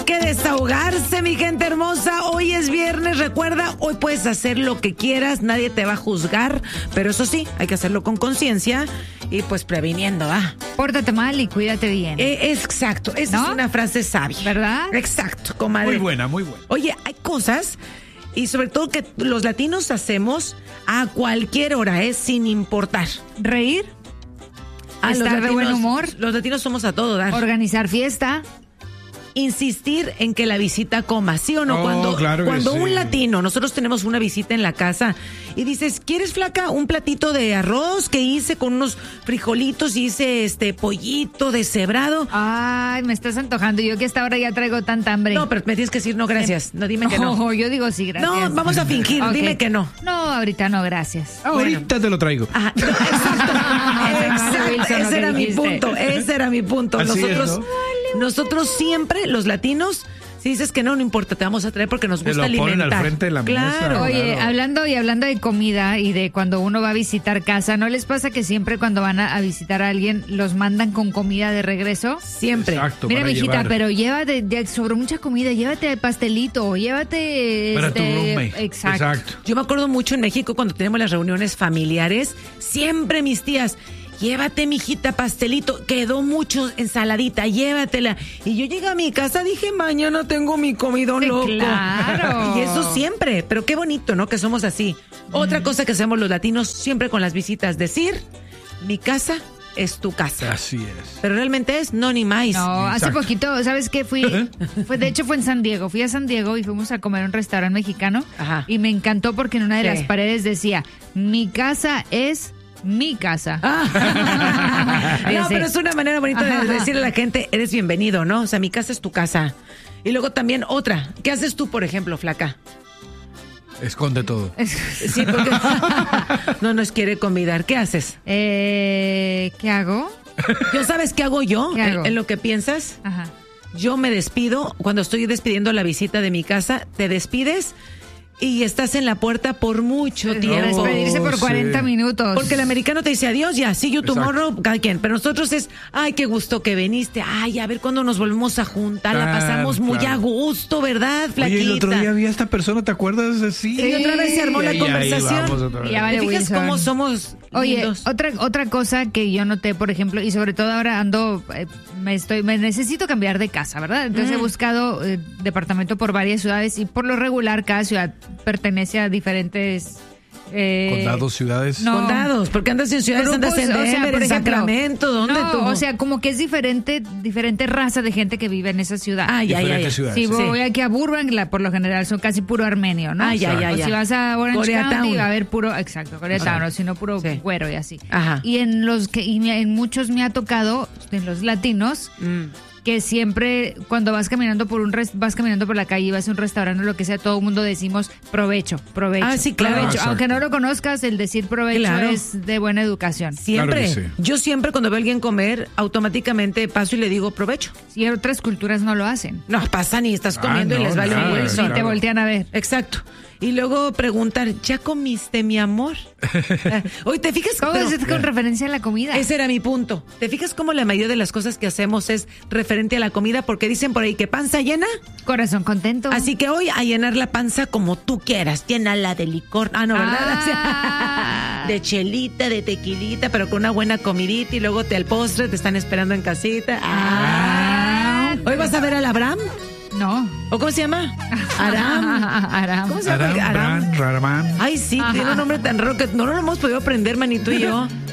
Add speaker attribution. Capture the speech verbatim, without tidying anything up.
Speaker 1: que desahogarse, mi gente hermosa. Hoy es viernes, recuerda, hoy puedes hacer lo que quieras, nadie te va a juzgar, pero eso sí, hay que hacerlo con conciencia y pues previniendo, ¿va?
Speaker 2: Pórtate mal y cuídate bien.
Speaker 1: Eh, exacto, esa
Speaker 2: ¿No?
Speaker 1: es una frase sabia.
Speaker 2: ¿Verdad?
Speaker 1: Exacto, comadre.
Speaker 3: Muy buena, muy buena.
Speaker 1: Oye, hay cosas, y sobre todo que los latinos hacemos a cualquier hora, ¿eh? Sin importar.
Speaker 2: Reír,
Speaker 1: Ah, los
Speaker 2: estar de buen
Speaker 1: latinos-
Speaker 2: humor,
Speaker 1: Los latinos somos a todo dar.
Speaker 2: organizar fiesta.
Speaker 1: Insistir en que la visita coma, ¿sí o no?
Speaker 3: Oh,
Speaker 1: cuando
Speaker 3: claro que
Speaker 1: cuando
Speaker 3: sí.
Speaker 1: un latino, nosotros tenemos una visita en la casa y dices, ¿quieres, flaca, un platito de arroz que hice con unos frijolitos y hice este pollito deshebrado?
Speaker 2: Ay, me estás antojando. Yo que hasta ahora ya traigo tanta hambre.
Speaker 1: No, pero me tienes que decir no, gracias. No, dime que no.
Speaker 2: No, yo digo sí, gracias.
Speaker 1: No, vamos a fingir,
Speaker 2: Ok.
Speaker 1: dime que no.
Speaker 2: No, ahorita no, gracias.
Speaker 3: Ahorita te lo traigo.
Speaker 1: Ajá, no, exacto, exacto,
Speaker 2: Wilson, lo
Speaker 1: ese
Speaker 2: que
Speaker 1: era mi
Speaker 2: dijiste.
Speaker 1: punto, ese era mi punto.
Speaker 3: Así es,
Speaker 1: Nosotros,
Speaker 3: ¿no?
Speaker 1: nosotros siempre, los latinos, si dices que no, no importa, te vamos a traer porque nos
Speaker 3: Te
Speaker 1: gusta
Speaker 3: lo ponen
Speaker 1: alimentar.
Speaker 3: al frente de la mesa.
Speaker 1: Claro.
Speaker 2: Oye,
Speaker 3: claro.
Speaker 2: hablando y hablando de comida y de cuando uno va a visitar casa, ¿no les pasa que siempre cuando van a, a visitar a alguien los mandan con comida de regreso?
Speaker 1: Siempre.
Speaker 3: Exacto,
Speaker 2: Mira,
Speaker 3: para
Speaker 2: mijita,
Speaker 3: llevar.
Speaker 2: pero llévate, ya sobró mucha comida, llévate pastelito, llévate...
Speaker 3: Para tu
Speaker 2: este,
Speaker 3: roommate.
Speaker 2: Exacto.
Speaker 3: Exacto.
Speaker 1: Yo me acuerdo mucho en México cuando tenemos las reuniones familiares, siempre mis tías, llévate, mijita, pastelito, quedó mucho ensaladita, llévatela. Y yo llegué a mi casa, dije, mañana tengo mi comidón
Speaker 2: Sí,
Speaker 1: loco.
Speaker 2: claro.
Speaker 1: Y eso siempre, pero qué bonito, ¿no? Que somos así. Otra cosa que hacemos los latinos siempre con las visitas, decir, mi casa es tu casa.
Speaker 3: Así es.
Speaker 1: Pero realmente es no ni más.
Speaker 2: No, hace
Speaker 3: Exacto.
Speaker 2: poquito, ¿sabes qué? Fui, fue, de hecho fue en San Diego, fui a San Diego y fuimos a comer a un restaurante mexicano.
Speaker 1: Ajá.
Speaker 2: Y me encantó porque en una de
Speaker 1: Sí.
Speaker 2: las paredes decía, mi casa es mi casa.
Speaker 1: Ah.
Speaker 2: Oye,
Speaker 1: No,
Speaker 2: sí.
Speaker 1: pero es una manera bonita de
Speaker 2: Ajá.
Speaker 1: decirle a la gente, eres bienvenido, ¿no? O sea, mi casa es tu casa. Y luego también otra, ¿qué haces tú, por ejemplo, flaca?
Speaker 3: Esconde todo.
Speaker 1: Sí, porque no nos quiere convidar. ¿Qué haces?
Speaker 2: Eh, ¿Qué hago?
Speaker 1: ¿Yo sabes qué hago yo?
Speaker 2: ¿Qué hago?
Speaker 1: En, en lo que piensas,
Speaker 2: Ajá.
Speaker 1: yo me despido, cuando estoy despidiendo la visita de mi casa, te despides y estás en la puerta por mucho tiempo.
Speaker 2: Despedirse por
Speaker 3: sí.
Speaker 2: cuarenta minutos.
Speaker 1: Porque el americano te dice adiós, ya, see you
Speaker 3: Exacto.
Speaker 1: tomorrow, cada quien. Pero nosotros es, ay, qué gusto que viniste. Ay, a ver cuándo nos volvemos a juntar. La
Speaker 3: Claro,
Speaker 1: pasamos muy
Speaker 3: claro.
Speaker 1: a gusto, ¿verdad, flaquita?
Speaker 3: Oye, el otro día vi a esta persona, ¿te acuerdas? Sí.
Speaker 1: Y otra vez se armó la
Speaker 3: Y ahí
Speaker 1: conversación.
Speaker 3: vamos otra vez.
Speaker 2: Ya vale,
Speaker 1: ¿Te fijas
Speaker 2: Wilson.
Speaker 1: cómo somos
Speaker 2: Oye,
Speaker 1: lindos?
Speaker 2: otra otra cosa que yo noté, por ejemplo, y sobre todo ahora ando, eh, me estoy, me necesito cambiar de casa, ¿verdad? Entonces
Speaker 1: Mm.
Speaker 2: he buscado eh, departamento por varias ciudades y por lo regular cada ciudad pertenece a diferentes eh,
Speaker 3: Condados, ciudades.
Speaker 2: no.
Speaker 1: Condados, porque andas en ciudades,
Speaker 2: grupos,
Speaker 1: andas en
Speaker 2: o sea,
Speaker 1: Denver,
Speaker 2: por
Speaker 1: en
Speaker 2: ejemplo,
Speaker 1: Sacramento, ¿dónde
Speaker 2: no,
Speaker 1: tú?
Speaker 2: o sea, como que es diferente, diferente raza de gente que vive en esa ciudad.
Speaker 1: Ah, ya, ya,
Speaker 3: Diferentes
Speaker 1: ya.
Speaker 3: ciudades.
Speaker 2: Si
Speaker 3: Sí.
Speaker 2: voy aquí a Burbank, la, por lo general son casi puro armenio, ¿no?
Speaker 1: Ah, ya, ya,
Speaker 2: O
Speaker 1: ya.
Speaker 2: si vas a Orange
Speaker 1: Koreatown.
Speaker 2: County va a haber puro, exacto, Koreatown, o si no puro
Speaker 1: Sí.
Speaker 2: güero y así.
Speaker 1: Ajá.
Speaker 2: Y en los que y me- en muchos me ha tocado, en los latinos,
Speaker 1: Mm.
Speaker 2: que siempre cuando vas caminando por un res- vas caminando por la calle y vas a un restaurante o lo que sea, todo el mundo decimos provecho, provecho.
Speaker 1: Ah, sí, claro.
Speaker 2: provecho.
Speaker 3: Exacto.
Speaker 2: Aunque no lo conozcas, el decir provecho
Speaker 1: Claro.
Speaker 2: es de buena educación.
Speaker 1: Siempre.
Speaker 3: Claro que sí.
Speaker 1: Yo siempre cuando veo a alguien comer, automáticamente paso y le digo provecho.
Speaker 2: Y otras culturas no lo hacen.
Speaker 1: No, pasan y estás
Speaker 3: Ah,
Speaker 1: comiendo y
Speaker 3: no,
Speaker 1: les vale
Speaker 3: nada,
Speaker 1: un
Speaker 2: Y
Speaker 1: hueso.
Speaker 2: te
Speaker 3: claro.
Speaker 2: voltean a ver.
Speaker 1: Exacto. Y luego preguntar, ¿ya comiste, mi amor? Eh, Oye, ¿te fijas?
Speaker 2: ¿Cómo
Speaker 1: Pero-
Speaker 2: es con referencia a la comida?
Speaker 1: Ese era mi punto. ¿Te fijas cómo la mayoría de las cosas que hacemos es referente a la comida? Porque dicen por ahí que panza llena.
Speaker 2: Corazón contento.
Speaker 1: Así que hoy a llenar la panza como tú quieras. Llénala de licor. Ah, no, ¿verdad?
Speaker 2: Ah.
Speaker 1: De chelita, de tequilita, pero con una buena comidita y luego te al postre te están esperando en casita. Ah. Hoy vas a ver al Abraham.
Speaker 2: No.
Speaker 1: ¿O cómo se llama? Aram.
Speaker 2: Aram.
Speaker 1: ¿Cómo se llama?
Speaker 3: Aram, Bran, Raramán.
Speaker 1: Ay, sí, tiene un nombre tan raro que no lo hemos podido aprender, manito y yo.